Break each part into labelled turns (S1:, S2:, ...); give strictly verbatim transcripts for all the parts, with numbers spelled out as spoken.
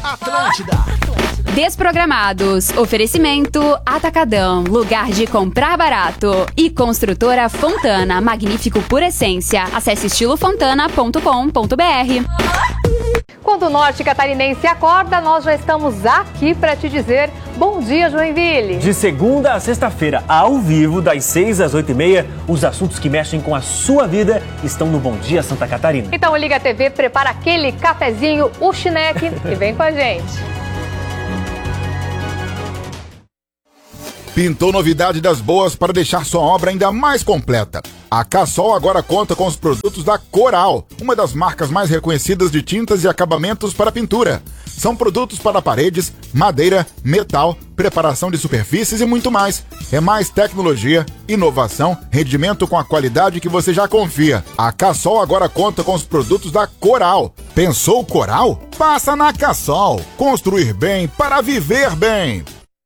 S1: Atlântida.
S2: Desprogramados. Oferecimento Atacadão, lugar de comprar barato. E Construtora Fontana, magnífico por essência. Acesse estilo fontana ponto com ponto b r.
S3: Quando o norte catarinense acorda, nós já estamos aqui para te dizer bom dia, Joinville.
S4: De segunda a sexta-feira, ao vivo, das seis às oito e meia, os assuntos que mexem com a sua vida estão no Bom Dia Santa Catarina.
S3: Então liga a T V, prepara aquele cafezinho, o chineque e vem com a gente.
S5: Pintou novidade das boas para deixar sua obra ainda mais completa. A Cassol agora conta com os produtos da Coral, uma das marcas mais reconhecidas de tintas e acabamentos para pintura. São produtos para paredes, madeira, metal, preparação de superfícies e muito mais. É mais tecnologia, inovação, rendimento com a qualidade que você já confia. A Cassol agora conta com os produtos da Coral. Pensou Coral? Passa na Cassol. Construir bem para viver bem.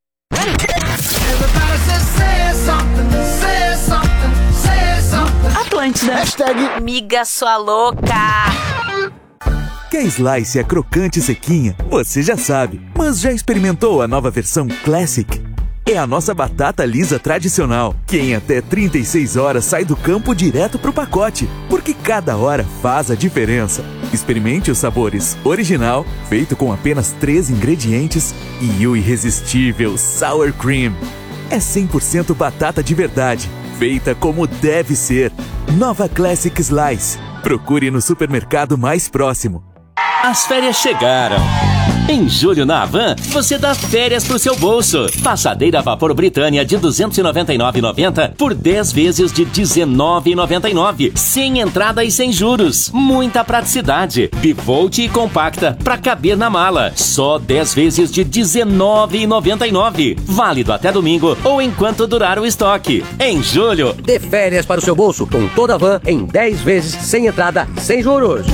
S6: Atlântida.
S1: Hashtag
S6: Miga sua louca.
S7: Quer slice é crocante e sequinha? Você já sabe, mas já experimentou a nova versão Classic? É a nossa batata lisa tradicional, que em até trinta e seis horas sai do campo direto pro pacote, porque cada hora faz a diferença. Experimente os sabores original, feito com apenas três ingredientes, e o irresistível Sour Cream. É cem por cento batata de verdade, feita como deve ser. Nova Classic Slice. Procure no supermercado mais próximo.
S8: As férias chegaram. Em julho na Havan, você dá férias pro seu bolso. Passadeira a vapor Britânia de duzentos e noventa e nove reais e noventa centavos por dez vezes de dezenove reais e noventa e nove centavos. Sem entrada e sem juros. Muita praticidade. Bivolt e compacta pra caber na mala. Só dez vezes de dezenove reais e noventa e nove centavos. Válido até domingo ou enquanto durar o estoque. Em julho,
S9: dê férias para o seu bolso com toda a Havan em dez vezes sem entrada, sem juros.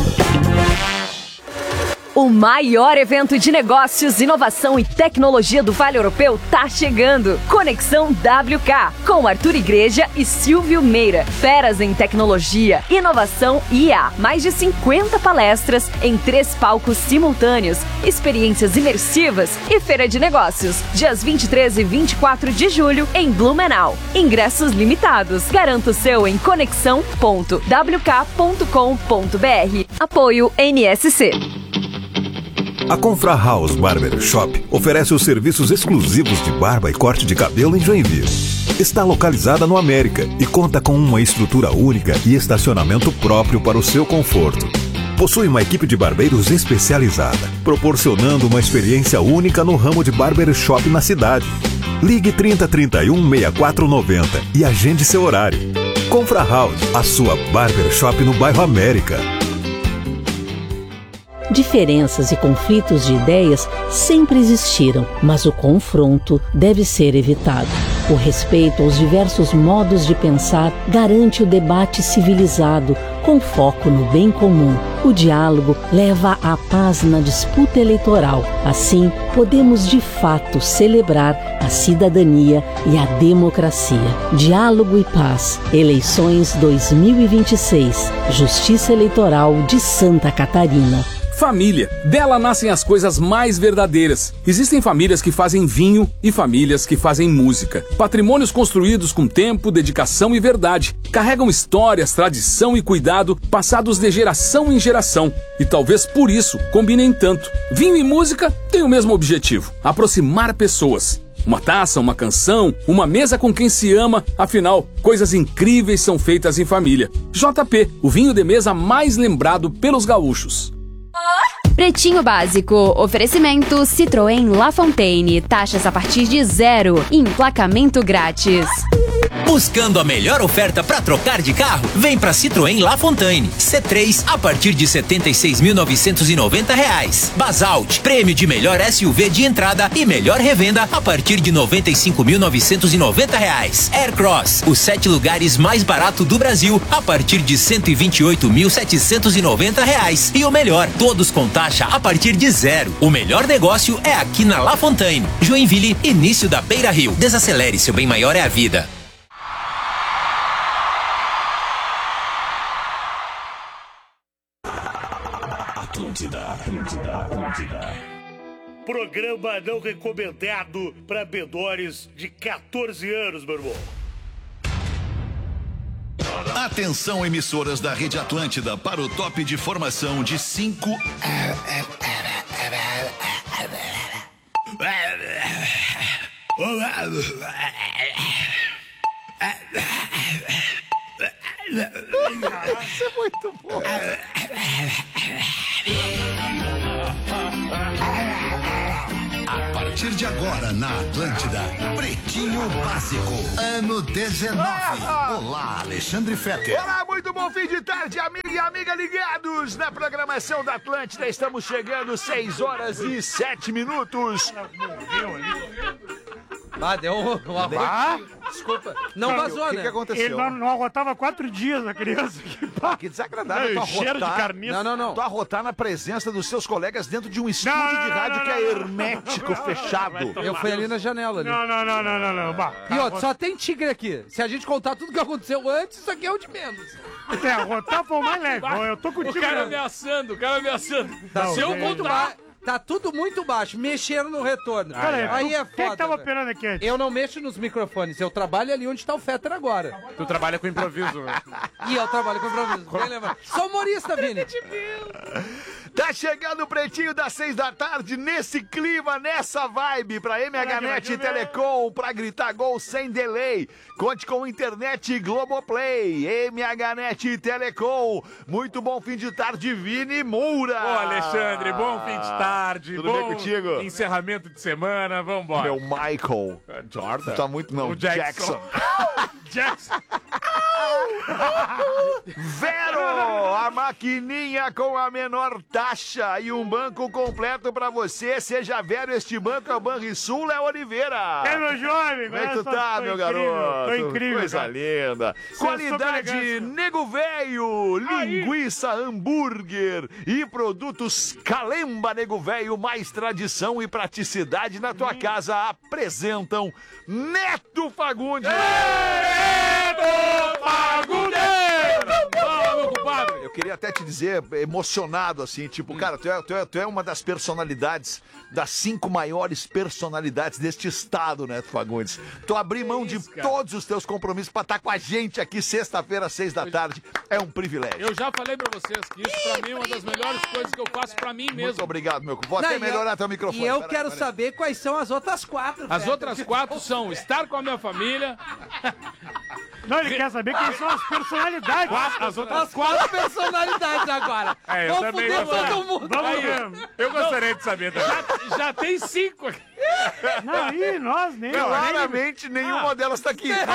S10: O maior evento de negócios, inovação e tecnologia do Vale Europeu tá chegando. Conexão W K, com Arthur Igreja e Silvio Meira. Feras em tecnologia, inovação e I A. Mais de cinquenta palestras em três palcos simultâneos, experiências imersivas e feira de negócios. Dias vinte e três e vinte e quatro de julho em Blumenau. Ingressos limitados. Garanta o seu em conexão ponto w k ponto com ponto b r. Apoio N S C.
S11: A Confra House Barber Shop oferece os serviços exclusivos de barba e corte de cabelo em Joinville. Está localizada no América e conta com uma estrutura única e estacionamento próprio para o seu conforto. Possui uma equipe de barbeiros especializada, proporcionando uma experiência única no ramo de barber shop na cidade. Ligue trinta, trinta e um, sessenta e quatro noventa e agende seu horário. Confra House, a sua barber shop no bairro América.
S12: Diferenças e conflitos de ideias sempre existiram, mas o confronto deve ser evitado. O respeito aos diversos modos de pensar garante o debate civilizado, com foco no bem comum. O diálogo leva à paz na disputa eleitoral. Assim, podemos de fato celebrar a cidadania e a democracia. Diálogo e paz. Eleições dois mil e vinte e seis. Justiça Eleitoral de Santa Catarina.
S13: Família. Dela nascem as coisas mais verdadeiras. Existem famílias que fazem vinho e famílias que fazem música. Patrimônios construídos com tempo, dedicação e verdade. Carregam histórias, tradição e cuidado passados de geração em geração. E talvez por isso combinem tanto. Vinho e música têm o mesmo objetivo: aproximar pessoas. Uma taça, uma canção, uma mesa com quem se ama. Afinal, coisas incríveis são feitas em família. J P, o vinho de mesa mais lembrado pelos gaúchos.
S2: Pretinho Básico. Oferecimento Citroën La Fontaine. Taxas a partir de zero. Emplacamento grátis.
S14: Buscando a melhor oferta para trocar de carro? Vem para Citroën La Fontaine. C três a partir de setenta e seis mil novecentos e noventa reais. Basalt, prêmio de melhor S U V de entrada e melhor revenda a partir de noventa e cinco mil novecentos e noventa reais. Aircross, os sete lugares mais barato do Brasil a partir de cento e vinte e oito mil setecentos e noventa reais. E o melhor, todos com taxa a partir de zero. O melhor negócio é aqui na La Fontaine. Joinville, início da Beira Rio. Desacelere, seu bem maior é a vida.
S15: Atlântida, Atlântida, Atlântida.
S1: programa não recomendado para menores de quatorze anos, meu irmão.
S15: Atenção, emissoras da Rede Atlântida, para o top de formação de cinco...
S16: Isso é muito bom.
S15: A partir de agora, na Atlântida, Pretinho Básico, ano dezenove. Olá, Alexandre Fetter.
S16: Olá, muito bom fim de tarde, amiga e amiga ligados na programação da Atlântida. Estamos chegando, seis horas e sete minutos.
S17: Ah, deu um, um arroz.
S16: Ah?
S17: Desculpa. Não vazou,
S16: que
S17: né?
S16: que aconteceu?
S18: Ele não, não arrotava quatro dias a criança.
S16: Ah, que desagradável.
S18: Não,
S16: tu
S18: cheiro de
S16: arrotar,
S18: carniça.
S16: Não, não, não. Tu arrotar na presença dos seus colegas dentro de um estúdio
S18: Não, não,
S16: de rádio
S18: não,
S16: que é
S18: não, não.
S16: hermético, fechado.
S17: Eu fui ali na janela ali.
S18: Não, não, não, não, não, não. Bah,
S17: E outro, só tem tigre aqui. Se a gente contar tudo que aconteceu antes, isso aqui é o de menos.
S18: É, arrotar foi o mais leve. Eu tô contigo.
S13: O cara
S18: mesmo.
S13: ameaçando, o cara ameaçando.
S17: Tá,
S18: Não,
S17: se eu
S18: gente.
S17: contar, tá tudo muito baixo, mexendo no retorno.
S18: Peraí,
S17: aí
S18: tu-
S17: é
S18: quem
S17: foda.
S18: que tava
S17: velho.
S18: operando aqui antes?
S17: Eu não mexo nos microfones, eu trabalho ali onde tá o Fetter agora.
S13: Tu trabalha com improviso, né?
S17: E eu trabalho com improviso. Bem lembrado. Sou humorista, Vini.
S16: Tá chegando o Pretinho das seis da tarde, nesse clima, nessa vibe, pra M H Net e Telecom, pra gritar gol sem delay. Conte com internet Globoplay, M H Net e Telecom. Muito bom fim de tarde, Vini Moura.
S13: Ô, Alexandre, bom fim de tarde.
S16: Tudo
S13: bom
S16: bem contigo?
S13: Encerramento de semana, vambora.
S16: Meu Michael.
S13: Jordan.
S16: Tá muito, não,
S13: O Jackson.
S16: Jackson. Vero, a maquininha com a menor taxa e um banco completo pra você. Seja Vero, este banco é o Banrisul, é Oliveira.
S18: É, meu jovem.
S16: Como é que tu
S18: tô-
S16: tá,
S18: tô
S16: meu
S18: incrível,
S16: garoto?
S18: Tô incrível,
S16: Coisa
S18: cara.
S16: linda.
S18: Você é
S16: Qualidade
S18: super elegante.
S16: Nego Velho, linguiça, hambúrguer e produtos Calemba Nego Velho, mais tradição e praticidade na tua casa, apresentam Neto Fagundes.
S13: Neto Fagundes! Fala, meu compadre!
S16: Eu queria até te dizer, emocionado assim, tipo, cara, tu é, tu, é, tu é uma das personalidades, das cinco maiores personalidades deste estado, né, Fagundes? Tu abrir mão de todos os teus compromissos pra estar com a gente aqui sexta-feira, às seis da tarde, é um privilégio.
S13: Eu já falei pra vocês que isso pra mim é uma das melhores coisas que eu faço pra mim mesmo.
S16: Muito obrigado, meu. Vou
S17: Não,
S16: até
S17: e
S16: melhorar
S17: eu-
S16: teu microfone.
S17: E eu
S16: Peraí,
S17: quero
S16: peraí.
S17: saber quais são as outras quatro.
S13: As
S17: Fetter.
S13: outras quatro são estar com a minha família.
S18: Não, ele quer saber quem são as personalidades.
S13: Quatro, as outras
S17: As quatro personalidades agora.
S13: É, eu
S17: Vamos
S13: também
S17: fuder
S13: gostaria.
S17: todo mundo.
S18: Vamos
S13: Aí,
S18: ver.
S13: eu gostaria de saber também. Já, já tem cinco aqui.
S18: Não, ih, nós nem.
S16: Claramente nenhuma delas tá aqui.
S13: Não, não,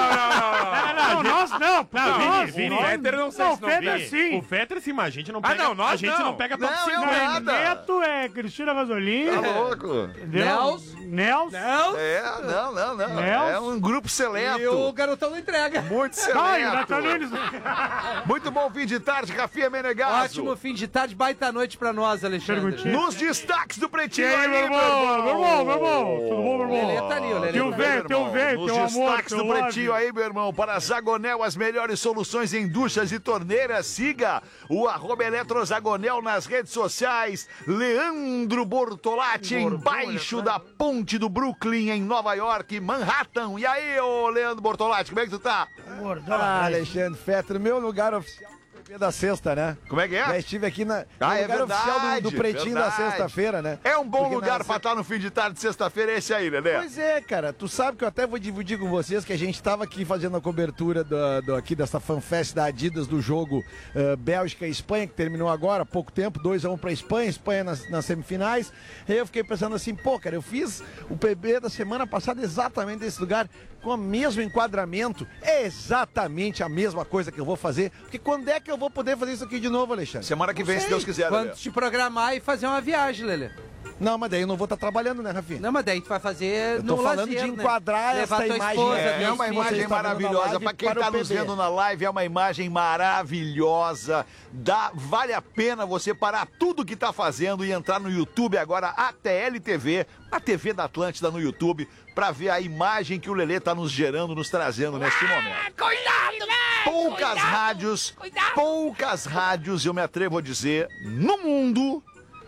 S13: não, não,
S18: Não, nós não.
S4: Não,
S18: Não,
S4: Vini,
S18: nós,
S4: Vini,
S18: nós-
S13: Fetter não sei
S18: Não,
S13: se não
S18: Fetter
S13: vi.
S18: sim.
S4: O Fetter, sim, mas a gente não
S13: Ah,
S4: pega.
S13: não, nós
S4: a gente
S13: não.
S4: não, pega top
S16: Não,
S4: cinco.
S16: eu
S18: Não, é
S16: nada.
S18: Neto, é Cristina Vasolini.
S16: Tá louco?
S18: Entendeu?
S17: Nels.
S18: Nels.
S17: Não.
S16: É, não, não, não.
S18: Nels.
S16: É um grupo seleto.
S17: E o garotão não entrega.
S16: Muito
S18: Ah, e o Natan
S16: seleto.
S18: Nunes.
S16: Muito bom fim de tarde, Rafinha Menegasso.
S17: Ótimo fim de tarde, baita noite pra nós, Alexandre.
S18: Perguntinha.
S16: Nos destaques do
S18: E
S16: Pretinho
S18: aí, meu irmão? Meu irmão, meu irmão. Tudo bom, meu irmão?
S17: Lelê tá ali, o Lelê
S18: Teu
S17: tá
S18: velho,
S16: Meu
S18: teu
S16: irmão,
S18: velho,
S16: Nos
S18: teu amor,
S16: destaques
S18: teu
S16: do
S18: love.
S16: Pretinho aí, meu irmão, para Zagonel, as melhores soluções em duchas e torneiras. Siga o arroba Eletrozagonel nas redes sociais. Leandro Bortolatti, embaixo da ponte do Brooklyn, em Nova York, Manhattan. E aí, ô Leandro Bortolatti, como é que tu tá?
S19: Ah, Alexandre Fetter, meu lugar oficial do P P da sexta, né?
S16: Como é que é?
S19: Já estive aqui na,
S16: Ah,
S19: no
S16: é
S19: lugar oficial do, do
S16: verdade,
S19: Pretinho da
S16: verdade.
S19: sexta-feira, né?
S16: É um bom
S19: Porque
S16: lugar
S19: na
S16: pra estar no fim de tarde de sexta-feira, esse aí, né?
S19: Pois é, cara, tu sabe que eu até vou dividir com vocês que a gente tava aqui fazendo a cobertura do, do- aqui dessa fanfest da Adidas do jogo eh, Bélgica e Espanha, que terminou agora há pouco tempo, dois a um pra Espanha, Espanha nas, nas semifinais. E aí eu fiquei pensando assim, pô, cara, eu fiz o P B da semana passada exatamente nesse lugar, com o mesmo enquadramento, é exatamente a mesma coisa que eu vou fazer, porque quando é que eu vou poder fazer isso aqui de novo, Alexandre?
S16: Semana que
S19: Não
S16: vem, se
S19: sei.
S16: Deus quiser.
S17: Quando
S16: Lelê.
S17: te programar e fazer uma viagem, Lelê.
S19: Não, mas daí eu não vou estar trabalhando, né, Rafinha?
S17: Não, mas daí tu vai fazer
S19: Eu tô
S17: no
S19: falando
S17: lazer,
S19: de
S17: né?
S19: enquadrar
S17: Levar
S19: essa
S17: tua
S19: imagem.
S17: esposa,
S16: É, é
S17: teus
S16: uma
S17: filhos.
S16: imagem
S19: Vocês estão vendo na
S16: maravilhosa.
S19: live
S16: Pra quem
S19: para
S16: tá
S19: o
S16: nos
S19: P B.
S16: vendo na live, é uma imagem maravilhosa. Dá, vale a pena você parar tudo que tá fazendo e entrar no YouTube agora, A T L T V, a T V da Atlântida no YouTube, pra ver a imagem que o Lelê tá nos gerando, nos trazendo neste momento.
S6: Cuidado, né?
S16: Poucas
S6: Cuidado.
S16: rádios,
S6: Cuidado.
S16: poucas rádios, eu me atrevo a dizer, no mundo,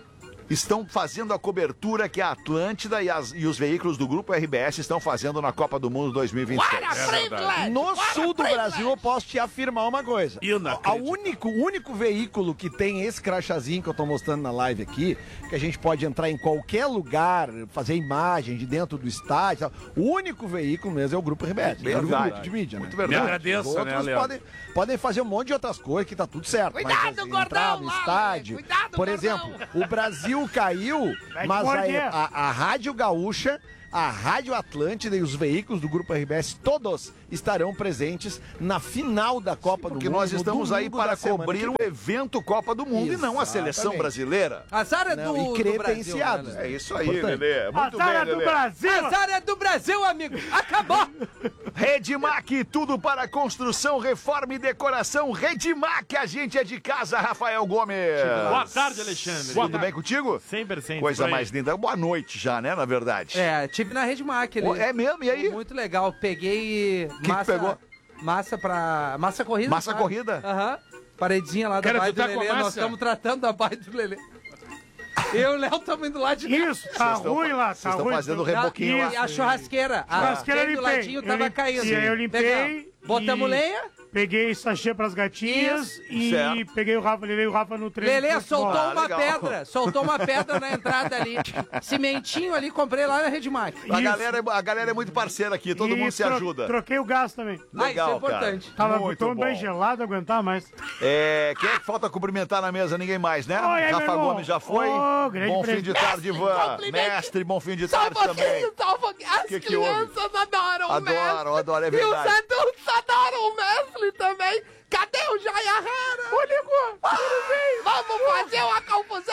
S16: estão fazendo a cobertura que a Atlântida e, as, e os veículos do Grupo R B S estão fazendo na Copa do Mundo dois mil e vinte e seis.
S19: É no sul do Brasil, eu posso te afirmar uma coisa. O único, único veículo que tem esse crachazinho que eu tô mostrando na live aqui, que a gente pode entrar em qualquer lugar, fazer imagem de dentro do estádio, tal, o único veículo mesmo é o Grupo R B S.
S16: Verdade.
S19: É o grupo de mídia,
S16: Muito
S19: né?
S16: verdade.
S19: Me
S16: agradeço,
S19: Outros
S16: né, Leandro?
S19: podem, podem fazer um monte de outras coisas que tá tudo certo.
S6: Cuidado,
S19: mas assim,
S6: gordão,
S19: entrar no
S6: lá,
S19: estádio.
S6: cuidado,
S19: Por
S6: gordão.
S19: exemplo, o Brasil caiu, mas
S6: morder.
S19: a, a, a Rádio Gaúcha, a Rádio Atlântida e os veículos do Grupo R B S, todos estarão presentes na final da Copa do
S16: Porque
S19: Mundo.
S16: nós
S19: no
S16: estamos aí
S19: domingo
S16: para
S19: da semana
S16: cobrir
S19: que
S16: um
S19: vem.
S16: evento Copa do Mundo e não a seleção
S19: Exatamente.
S16: brasileira.
S17: Azar é
S19: Não,
S17: do,
S19: e
S17: do
S19: credenciados.
S17: Brasil, né?
S16: É isso aí,
S19: Importante.
S16: Lelê. Muito
S18: Azar
S16: bem,
S18: é do
S16: Lelê.
S18: Brasil!
S17: Azar é do Brasil, amigo. Acabou.
S16: Redmac, tudo para construção, reforma e decoração. Redmac, a gente é de casa, Rafael Gomes.
S20: Boa tarde, Alexandre.
S16: Tudo bem contigo?
S20: cem por cento.
S16: Coisa
S20: por aí.
S16: mais linda. Boa noite já, né, na verdade.
S17: É, tive na Rede Mac ali.
S16: Oh, é mesmo? E aí?
S17: Muito legal. Peguei
S16: que
S17: massa.
S16: pegou?
S17: Massa pra. Massa corrida.
S16: Massa
S17: sabe?
S16: corrida?
S17: Aham. Paredinha lá da
S20: Cara,
S17: baia
S20: tu
S17: do
S20: tá com
S17: Lelê.
S20: a
S17: Nós
S20: massa?
S17: estamos tratando da baia do Lelê. Eu e o Léo estamos indo lá de
S18: Isso, tá
S16: Vocês tão
S18: ruim
S16: fa-
S18: lá,
S16: vocês
S18: tá
S16: tão
S18: ruim.
S16: fazendo
S18: Tá-
S16: reboquinho lá.
S17: E a churrasqueira. A
S18: Churrasqueira
S17: quem
S18: eu
S17: do
S18: limpei.
S17: ladinho
S18: Eu
S17: tava
S18: lim-
S17: caindo.
S18: E aí eu limpei.
S17: Pegamos. Botamos
S18: e
S17: lenha.
S18: Peguei sachê pras gatinhas
S17: Isso.
S18: e
S16: Certo.
S18: peguei o Rafa, levei o Rafa no treino.
S17: Lelê
S18: de
S17: soltou
S18: futebol.
S16: Ah,
S17: uma
S16: legal.
S17: pedra. Soltou uma pedra na entrada ali. Cimentinho ali, comprei lá na Rede Mac.
S16: A
S18: Isso.
S16: galera, é- a galera é muito parceira aqui, todo
S18: E
S16: mundo se
S18: tro-
S16: ajuda.
S18: Troquei o gás também.
S17: Ah, isso é
S16: Legal,
S17: importante.
S16: cara.
S18: Tava
S16: Muito
S18: tão bem
S16: bom.
S18: gelado, aguentar mais.
S16: É, quem é que falta cumprimentar na mesa? Ninguém mais, né?
S18: Oi, aí,
S16: Rafa
S18: meu irmão.
S16: Gomes já foi.
S18: Ô, grande
S16: bom fim de
S18: presente.
S16: tarde, Ivan. Mestre, bom fim de tarde também.
S6: só um pouquinho. As
S16: Que que houve?
S6: crianças adoram o mestre.
S16: Adoro, adoro, é
S6: E os
S16: verdade.
S6: adultos adoram o mestre também. Cadê o Jayahara? Ô, Nico, tudo bem? Vamos fazer uma confusão.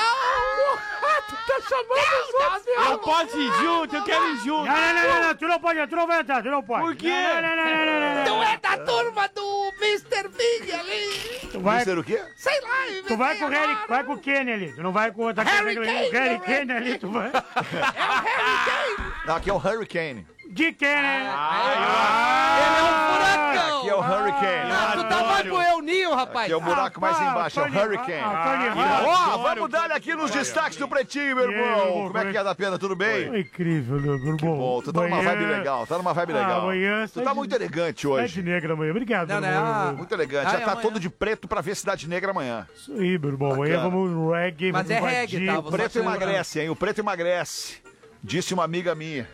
S6: Tu tá chamando os outros.
S20: Não pode ir junto, eu quero ir junto.
S18: Não, não, não, não, não, tu não pode, tu não vai entrar, tu não pode.
S20: Por quê?
S18: Não, não, não, não, não, não,
S6: Tu
S18: não.
S6: é da turma do mister Big ali.
S18: Tu vai,
S16: Mister o quê?
S6: Sei lá,
S18: tu vai com o Harry,
S6: agora.
S18: vai com o Kenny ali. Tu não vai com o outro
S6: Harry
S18: o
S6: Kane,
S18: Harry
S6: né?
S18: Kane ali, tu vai.
S6: É o Harry Kane.
S16: Não, aqui é o Hurricane.
S18: De Kenny.
S17: Ele é um furacão.
S16: Aqui é o Hurricane.
S17: Ah, tu tava com o El Ninho, rapaz.
S16: Aqui é o buraco mais
S18: Ah,
S16: embaixo, é o
S18: Tony-
S16: Hurricane.
S18: ah, Tony
S16: Ó,
S18: Hawk.
S16: vamos dar aqui nos destaques do Pretinho, meu
S18: E aí,
S16: irmão.
S18: irmão,
S16: Como é que é da pena? Tudo bem?
S18: É incrível, meu irmão.
S16: Bom, tu tá numa
S18: Amanhã-
S16: vibe legal, tá numa vibe
S18: Ah,
S16: legal.
S18: amanhã
S16: Tu
S18: sai
S16: tá
S18: de-
S16: muito elegante
S18: Cidade
S16: hoje.
S18: Negra amanhã. Obrigado,
S17: Não,
S18: meu
S17: não,
S18: irmão.
S17: ah,
S16: Muito elegante.
S17: Ah,
S16: Já
S17: é
S16: tá
S17: amanhã.
S16: todo de preto pra ver Cidade Negra amanhã.
S18: Isso aí, meu irmão. Amanhã
S16: Bacana.
S18: vamos reggae,
S17: Mas
S18: vamos
S17: é reggae,
S18: invadir.
S17: tá?
S16: O
S17: Você
S16: preto
S17: tá
S16: emagrece, hein? O preto emagrece. Disse uma amiga minha.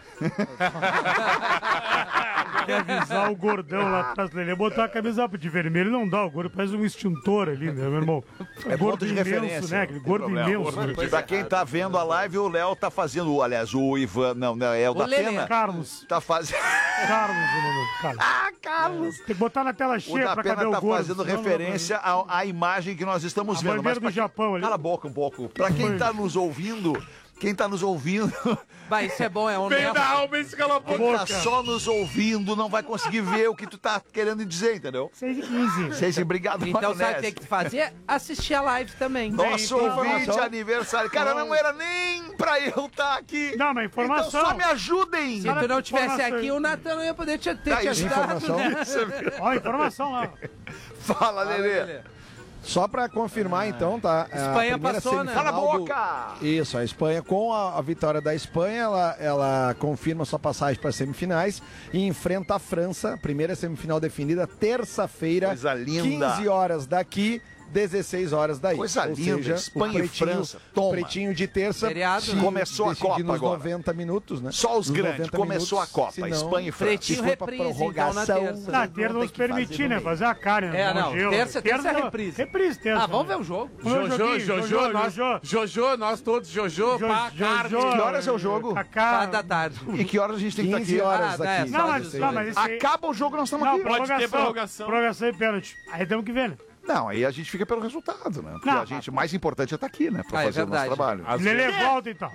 S18: Tem que avisar o gordão lá atrás dele. Botar a camisa de vermelho não dá. O gordo parece um extintor ali, né, meu irmão?
S16: É
S18: gordo
S16: ponto de
S18: imenso,
S16: referência.
S18: né? Aquele
S16: não tem
S18: gordo
S16: problema.
S18: imenso. né?
S16: Pra quem tá vendo a live, o Léo tá fazendo. Aliás, o Ivan. Não, não, é o,
S17: O
S16: da
S17: Lelê.
S16: Pena.
S18: Carlos.
S16: Tá fazendo.
S18: Carlos, o nome. Carlos.
S16: Ah, Carlos!
S18: Tem que botar na tela
S16: O
S18: cheia
S16: da
S18: pra cadê
S16: Pena
S18: o
S16: tá
S18: gordo.
S16: fazendo
S18: senão não-
S16: referência à, à imagem que nós estamos
S18: A
S16: vendo.
S18: bandeira
S16: pra
S18: do Japão ali.
S16: Cala a boca um pouco. Pra quem tá nos ouvindo, quem tá nos ouvindo,
S17: Vai, isso é bom, é um
S20: Vem
S17: neto.
S20: da alma esse calabouço.
S16: quem tá só nos ouvindo não vai conseguir ver o que tu tá querendo dizer, entendeu?
S18: seis e quinze.
S16: Seis, obrigado,
S17: Então sabe o que
S16: maionese.
S17: tem que fazer? Assistir a live também.
S16: Nosso
S18: Tem
S16: ouvinte
S18: informação.
S16: aniversário. Cara, não era nem pra eu estar aqui.
S18: Não, mas informação.
S16: Então só me ajudem.
S17: Se tu não tivesse
S18: Informação.
S17: aqui, o Natan não ia poder te, ter
S16: Tá,
S17: te
S16: isso,
S17: ajudado.
S19: informação.
S17: Né?
S18: Ó, informação lá.
S16: Fala, Lelê.
S19: Só pra confirmar, então, tá? a
S17: Espanha
S19: primeira
S17: passou, né?
S16: Cala a
S19: semifinal do-
S16: boca!
S19: Isso, a Espanha, com a, a vitória da Espanha, ela, ela confirma sua passagem para as semifinais e enfrenta a França, primeira semifinal definida terça-feira,
S16: Coisa linda.
S19: quinze horas daqui, dezesseis horas daí.
S16: Coisa
S19: Ou
S16: linda,
S19: seja,
S16: Espanha
S19: o
S16: e
S19: pretinho,
S16: França, toma.
S19: pretinho de terça.
S17: Feriado,
S19: se
S17: né?
S16: Começou a
S19: decidir
S16: Copa
S19: nos
S16: agora.
S19: noventa minutos, né?
S16: Só os
S19: Nos
S16: grandes.
S19: noventa
S16: Começou
S19: minutos,
S16: a Copa,
S19: senão-
S16: Espanha e França.
S17: Pretinho
S19: Se for pra
S17: reprise, então, na
S19: prorrogação,
S17: terça.
S18: Na
S19: vocês
S18: terça
S19: vão
S18: nos
S19: ter que fazer
S18: permitir,
S19: no
S18: né?
S19: meio.
S18: Fazer a cara, né?
S17: É,
S18: Tomar
S17: não,
S18: gelo.
S17: terça- terça é
S18: não-
S17: reprise.
S18: Reprise, terça.
S17: Ah, vamos
S18: né?
S17: ver o jogo.
S18: Vamos ver o
S20: Jojo,
S18: joguinho,
S20: Jojo, nós,
S18: Jojo.
S20: Jojo, nós todos, Jojo,
S18: Jo-
S20: pá,
S18: Jo-
S20: carne.
S18: Jo-
S16: Que horas é o jogo?
S18: Kaká.
S17: Quatro da tarde.
S16: E que horas a gente tem que estar
S19: quinze
S16: aqui?
S19: horas
S17: Ah, né,
S19: aqui.
S17: só
S18: Não, mas,
S17: dezesseis.
S18: não, mas esse aí...
S16: Acaba o jogo, nós estamos
S18: Não,
S16: aqui.
S20: Pode ter prorrogação.
S18: Prorrogação e pênalti. Aí temos que ver, né?
S16: Não, aí a gente fica pelo resultado, né? Porque
S18: Não.
S16: a gente, o mais importante é estar aqui, né? Pra
S17: Ah, é
S16: fazer o nosso
S17: verdade.
S16: trabalho.
S20: Às
S18: Lelê,
S20: vezes-
S18: volta então.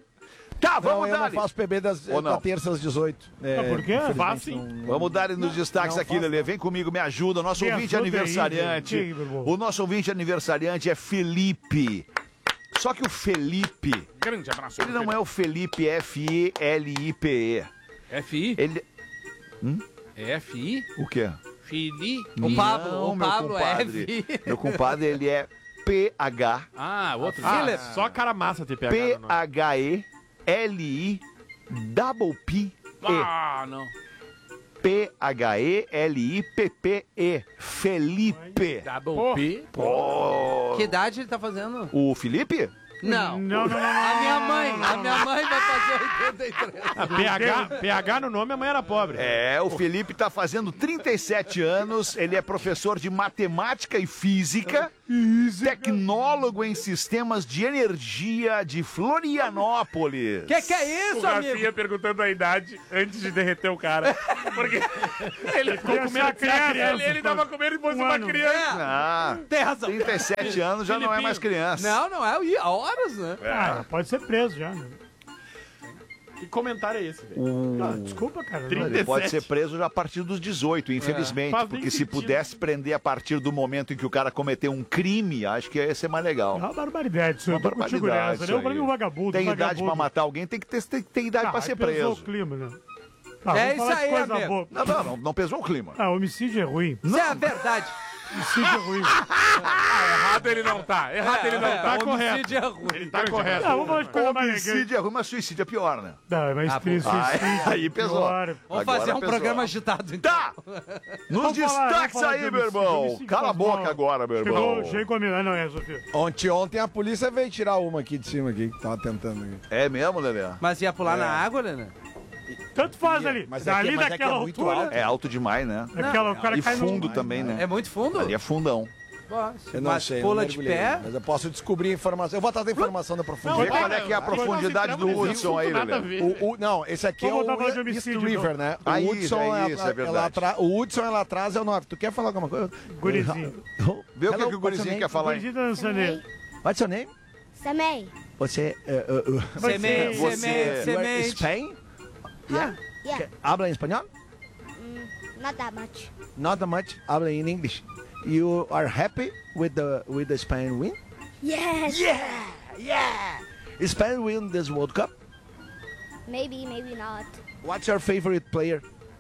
S16: Tá,
S19: Não,
S16: vamos
S19: eu não
S16: dar.
S19: faço P B das,
S16: Ou não?
S19: da terça às dezoito. É,
S18: Ah, por quê?
S19: infelizmente,
S20: Faz sim.
S19: não-
S16: Vamos dar nos destaques
S19: não
S16: aqui,
S19: faço.
S16: Lelê. Vem comigo, me ajuda. O nosso
S18: Me
S16: ouvinte
S18: ajuda aí,
S16: aniversariante.
S18: velho. Que, meu irmão?
S16: O nosso ouvinte aniversariante é Felipe. Só que o Felipe,
S20: Grande abraço.
S16: ele não é o Felipe F E L I P E.
S20: F I?
S16: Ele.
S20: É F I?
S16: O quê?
S20: Fili?
S17: O Pablo,
S16: Não,
S17: o
S16: meu
S17: Pablo é
S16: compadre.
S17: F.
S16: Meu compadre, ele é P H.
S20: Ah, outro.
S16: Ah,
S20: só cara massa tem P H
S16: P
S20: no nome.
S16: H E L I double P E.
S20: Ah, não.
S16: P H E L I P P E. Felipe.
S20: Double P.
S16: Pô.
S17: Que idade ele tá fazendo?
S16: O Felipe?
S17: Não.
S18: Não, não, não, não.
S17: A minha mãe, a minha mãe vai fazer oitenta e três.
S20: Ah, P H, P H no nome, a mãe era pobre.
S16: É, o Felipe tá fazendo trinta e sete anos, ele é professor de matemática e física, tecnólogo em sistemas de energia de Florianópolis.
S17: Que que é isso,
S20: o Rafinha
S17: amigo?
S20: perguntando a idade antes de derreter o cara. Porque ele ficou
S18: Ia
S20: com
S18: ser
S20: medo
S18: a
S20: de ser a
S18: criança,
S20: criança. Ele, ele tava com medo de fosse
S18: um
S20: uma
S18: ano.
S20: criança.
S16: Ah,
S17: Tem razão.
S16: trinta e sete anos já não é mais criança.
S17: Não, não é. Há horas, né?
S18: Ah, pode ser preso já, né?
S20: Que comentário é esse, velho?
S18: Ah, desculpa, cara.
S20: trinta e
S16: Ele pode
S20: sete.
S16: ser preso já a partir dos dezoito, infelizmente.
S20: Faz nem
S16: Porque se
S20: sentido.
S16: pudesse prender a partir do momento em que o cara cometeu um crime, acho que ia ser mais legal.
S18: É uma barbaridade, senhor.
S16: Uma
S18: Eu tô contigo
S16: barbaridade
S18: nessa, né?
S16: isso
S18: Pra mim, um
S16: aí.
S18: vagabundo.
S16: Tem
S18: um
S16: idade
S18: vagabundo.
S16: pra matar alguém, tem que ter, tem, tem idade
S18: Ah,
S16: pra ser
S18: aí pesou
S16: preso.
S18: o clima, né? Ah,
S17: É
S18: vamos
S17: isso
S18: falar de
S17: aí,
S18: coisa
S17: amigo.
S18: boa.
S16: Não, não, não, não pesou o clima.
S18: Ah, homicídio é ruim.
S17: Isso é a verdade.
S18: Homicídio é ruim.
S20: Ah, errado ele não tá. Errado ele não
S17: é,
S20: tá
S17: homicídio
S20: correto.
S17: é ruim.
S20: Ele tá correto.
S18: Ah, vamos falar de coisa mais legal.
S16: Homicídio é ruim, mas suicídio é pior, né?
S18: Não, mas
S17: Ah,
S18: triste.
S16: Aí, aí pesou.
S17: Vamos
S16: Agora
S17: fazer um
S16: pesou.
S17: programa agitado, então.
S16: Tá! Nos
S18: Vamos falar,
S16: destaques
S18: vamos falar
S16: aí,
S18: de
S16: meu
S18: homicídio,
S16: irmão.
S18: homicídio
S16: Cala a
S18: faz
S16: boca
S18: mal.
S16: agora, meu irmão.
S18: Chegou, chegou comigo. Ah, não é, Sofia.
S19: Ontem, ontem a polícia veio tirar uma aqui de cima aqui, que tava tentando aqui.
S16: É mesmo, Lelê?
S17: Mas ia pular
S19: É.
S17: na água, né?
S18: Tanto faz ali.
S19: Mas é
S18: Dali
S19: que- mas é que é
S18: daquela
S19: muito
S18: altura.
S19: alto.
S16: É alto demais, né?
S18: Aquela, o cara
S16: E
S18: cai no-
S16: fundo também, né?
S17: É muito fundo?
S16: Ali é fundão.
S19: Eu não
S17: Mas
S19: sei, não
S17: pula de
S19: mergulhei,
S17: pé?
S19: Mas eu posso descobrir a informação. Eu vou trazer a informação da
S16: Vê
S19: profundidade.
S16: qual é que é a profundidade do Hudson aí,
S20: Nada a
S16: Lelê.
S20: ver.
S19: O, o- não, esse aqui
S18: Vamos
S19: é
S18: voltar a falar de
S19: o East
S18: homicídio,
S19: River, né? O
S16: Ah, isso,
S19: Hudson
S16: é
S19: é,
S16: isso,
S19: é
S16: é verdade.
S19: lá atrás. O Hudson é lá atrás, é o norte. Tu quer falar alguma coisa?
S18: Gurizinho.
S16: Vê o que,
S19: Hello,
S16: que o
S19: what's
S16: gurizinho
S19: your
S16: quer falar aí.
S18: Gurizinho tá dançando aí.
S19: What's your name?
S21: Samei.
S19: Você... Uh, uh, uh,
S17: Semente,
S16: Você-
S17: semente,
S19: you are
S17: semente.
S19: Spain? Yeah?
S21: Yeah.
S19: Habla em espanhol?
S21: Mm, not that much.
S19: Not that much. Habla in English. You are happy with the with the Spain win?
S21: Yes.
S19: Yeah, yeah. Spain win this World Cup.
S21: Maybe, maybe not.
S19: What's your favorite player?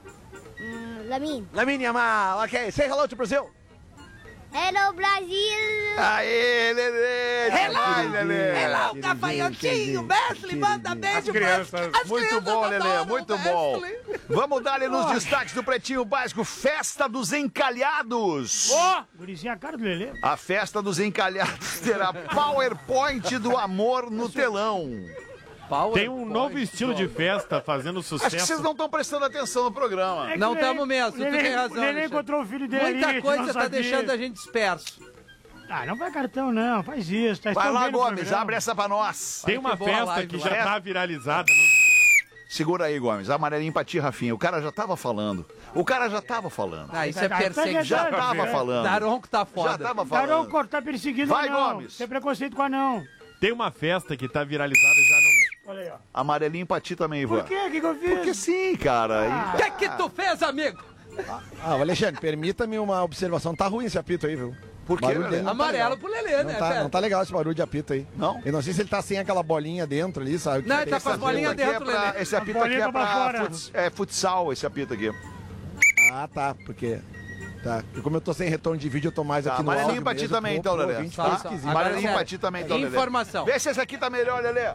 S21: Mm, Lamin.
S19: Lamine Yamal. Okay, say hello to Brazil.
S21: Hello, Brasil.
S16: Aê, Lelê! Vai, Lelê!
S17: Hello, gafanhotinho, Mestre, manda beijo
S20: crianças.
S17: pra... As
S16: Muito
S17: crianças
S16: bom, Lelê,
S17: adoram
S16: muito
S17: o
S16: bom.
S17: Mestre.
S16: Vamos dar ali nos destaques do Pretinho Básico, Festa dos Encalhados.
S18: Ó, gurizinho, a cara do Lelê.
S16: A Festa dos Encalhados terá PowerPoint do amor no telão.
S20: Tem um novo estilo de festa fazendo
S16: Acho que
S20: sucesso.
S16: vocês não estão prestando atenção no programa.
S18: É que
S17: Não
S18: o Lelê-
S17: estamos mesmo, tu
S18: Lelê-
S17: tem razão.
S18: O Lelê
S17: Alexandre.
S18: encontrou o filho dele ali, a
S17: Muita
S18: gente
S17: coisa
S18: não
S17: tá
S18: sabia.
S17: deixando a gente disperso.
S18: Ah, não vai cartão, não. Faz isso. Tá
S16: Vai lá,
S18: escondendo o
S16: Gomes,
S18: programa.
S16: abre essa pra nós.
S20: Tem uma
S17: que boa
S20: festa
S17: live,
S20: que
S17: vai.
S20: já tá viralizada. No...
S16: Segura aí, Gomes. Amarelinho pra ti, Rafinha. O cara já tava falando. O cara já tava falando.
S17: Ah, isso é
S18: Tá- tá
S17: perseguição.
S16: Já
S18: verdade,
S16: tava
S18: é.
S16: falando.
S17: Daronco tá
S16: Já
S17: foda.
S16: tava
S18: Carol,
S16: falando.
S18: cortar perseguindo
S16: Vai,
S18: não.
S16: Gomes.
S18: Tem preconceito com anão.
S20: Tem uma festa que tá viralizada já no...
S18: Olha aí, ó.
S16: Amarelinho pra ti também, Ivan.
S18: Por quê? O que, que eu fiz?
S16: Porque sim, cara.
S17: O que que tu fez, amigo?
S19: Ah, Alexandre, permita-me uma observação. Tá ruim esse apito aí, viu?
S16: Por quê,
S19: Barulho
S16: Lelê?
S19: dele não tá
S17: Amarelo
S19: legal.
S17: pro Lelê,
S19: Não
S17: né,
S19: tá,
S17: velho?
S19: não tá legal esse barulho de apito aí.
S16: Não?
S19: Eu não sei se ele tá sem aquela bolinha dentro ali, sabe?
S17: Não, ele
S19: Tem
S17: tá
S19: esse
S17: com as
S19: apito
S17: bolinhas
S19: aqui.
S16: Esse
S17: dentro,
S16: apito aqui é pra-
S17: Lelê.
S16: Esse apito
S18: A
S16: aqui é
S18: bolinha tá pra
S16: pra
S18: fora.
S16: futs- é futsal, esse apito aqui.
S19: Ah, tá, porque... Tá, porque como eu tô sem retorno de vídeo, eu tô mais
S16: Tá,
S19: aqui no áudio
S16: amarelinho pra ti
S19: mesmo,
S16: também,
S19: pro-
S16: então,
S19: pro
S16: Lelê.
S19: ouvinte,
S16: Tá?
S19: tá esquisito.
S16: Amarelinho
S17: Agora,
S16: pra ti também, então, Lelê.
S17: Informação.
S16: Vê se esse aqui tá melhor, Lelê.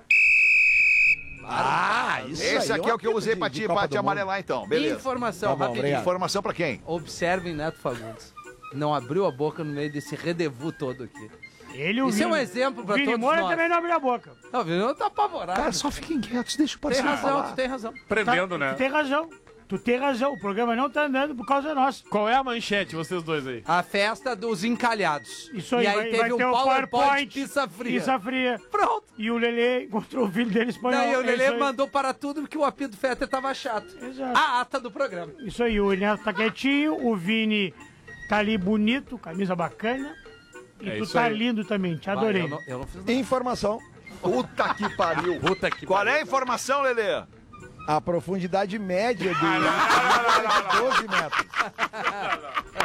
S19: Ah, isso aí
S16: Esse aqui é o que eu
S19: apito
S16: usei
S19: de-
S16: pra
S19: de
S16: ti,
S19: Copa
S16: pra
S19: do
S16: te
S19: Mundo.
S16: amarelar, então. Beleza.
S17: Informação,
S19: Tá bom,
S17: rapidinho.
S19: obrigado.
S16: Informação pra quem?
S17: Observem Neto Fagundes. Não abriu a boca no meio desse redevu todo aqui.
S18: Ele e o
S17: Isso é um
S18: Vini.
S17: exemplo pra
S18: Vini
S17: todos
S18: Moura
S17: nós.
S18: também não abriu a boca.
S17: Não, viu? Não tá apavorado.
S16: Cara, só fiquem quietos, deixa o
S17: Tem
S16: parceiro
S17: razão,
S16: falar.
S17: tu tem razão.
S20: Prendendo,
S18: Tá-
S20: né?
S18: Tu tem razão. Tu tem razão. O programa não tá andando por causa nossa.
S20: Qual é a manchete, vocês dois aí?
S17: A festa dos encalhados.
S18: Isso aí,
S17: e aí
S18: vai,
S17: teve
S18: vai
S17: um
S18: ter o
S17: PowerPoint,
S18: PowerPoint.
S17: pizza fria.
S18: Pizza fria.
S17: Pronto.
S18: E o Lelê encontrou o filho dele espanhol.
S17: Daí o
S18: É
S17: Lelê
S18: isso aí.
S17: mandou para tudo porque o apito Fetter tava chato.
S18: Exato.
S17: A ata do programa.
S18: Isso aí, o Neto tá quietinho, o Vini tá ali bonito, camisa bacana. E
S20: É
S18: tu
S20: isso
S18: tá
S20: aí.
S18: lindo também, te adorei.
S17: Vai, eu, não, eu não fiz nada.
S19: Informação.
S16: Puta que pariu.
S20: Puta que
S16: Qual é a informação, Lelê?
S19: A profundidade média do é doze metros.